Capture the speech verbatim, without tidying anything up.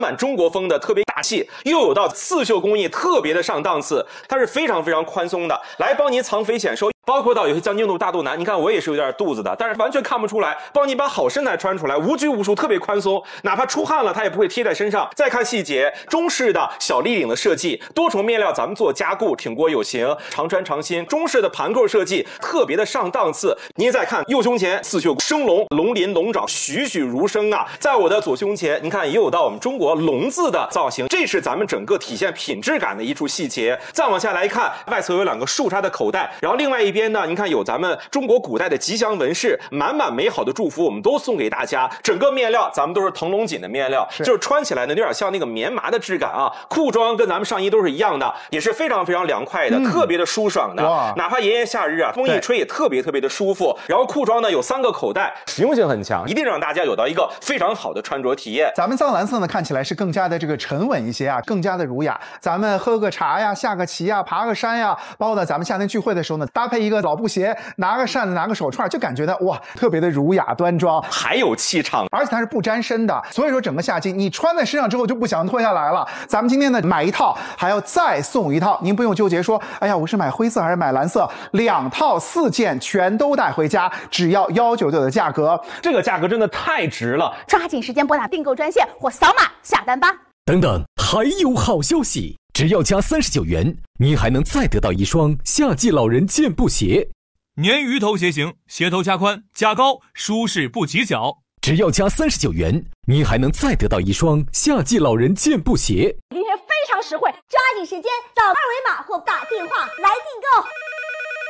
满中国风的特别大气，又有到刺绣工艺特别的上档次，它是非常非常宽松的，来帮您藏肥显瘦。包括到有些将经度大肚腩，你看我也是有点肚子的，但是完全看不出来，帮你把好身材穿出来，无拘无束，特别宽松，哪怕出汗了它也不会贴在身上。再看细节，中式的小立领的设计，多重面料咱们做加固，挺过有型，常穿常新。中式的盘扣设计特别的上档次。您再看右胸前刺绣生龙，龙鳞龙爪栩栩如生啊。在我的左胸前，您看也有到我们中国龙字的造型，这是咱们整个体现品质感的一处细节。再往下来看，外侧有两个竖插的口袋，然后另外一边呢，您看有咱们中国古代的吉祥纹饰，满满美好的祝福我们都送给大家。整个面料咱们都是腾龙锦的面料，是就是穿起来呢有点像那个棉麻的质感啊。裤装跟咱们上衣都是一样的，也是非常非常凉快的，嗯、特别的舒爽的。哪怕炎炎夏日啊，风一吹也特别特别的舒服。然后裤装呢有三个口袋，实用性很强，一定让大家有到一个非常好的穿着体验。 咱们藏蓝色呢看起来是更加的这个沉稳一些啊，更加的儒雅。咱们喝个茶呀，下个棋呀，爬个山呀，包括呢咱们夏天聚会的时候呢，搭配一个老布鞋，拿个扇子，拿个手串，就感觉到哇，特别的儒雅端庄， 还有气场， 而且它是不沾身的。所以说整个夏季你穿在身上之后就不想脱下来了。咱们今天呢买一套还要再送一套，您不用纠结说，哎呀，我是买灰色还是买蓝色，两套四件全都带回家，只要一九九的价格， 这个价格真的太值了！ 抓紧时间拨打订购专线或扫码下单吧。 等等，还有好消息！只要加三十九元，您还能再得到一双夏季老人健步鞋。 鲶鱼头鞋型，鞋头加宽加高，舒适不挤脚。 只要加三十九元，您还能再得到一双夏季老人健步鞋。 今天非常实惠，抓紧时间扫二维码或打电话来订购。